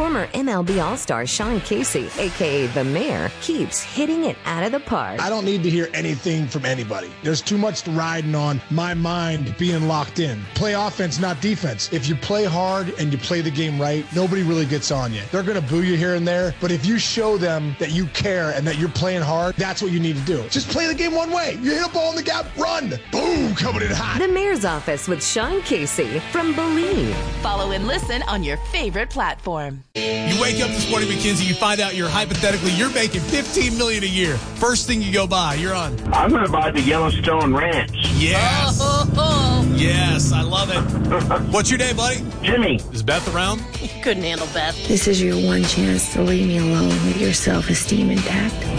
Former MLB All-Star Sean Casey, a.k.a. The Mayor, keeps hitting it out of the park. I don't need to hear anything from anybody. There's too much riding on my mind being locked in. Play offense, not defense. If you play hard and you play the game right, nobody really gets on you. They're going to boo you here and there, but if you show them that you care and that you're playing hard, that's what you need to do. Just play the game one way. You hit a ball in the gap, run. Boom, coming in hot. The Mayor's Office with Sean Casey from Believe. Follow and listen on your favorite platform. You wake up this morning, Mackenzie, you find out hypothetically you're making $15 million a year. First thing you go buy, you're on. I'm going to buy the Yellowstone Ranch. Yes. Yes, I love it. What's your name, buddy? Jimmy. Is Beth around? Couldn't handle Beth. This is your one chance to leave me alone with your self-esteem intact.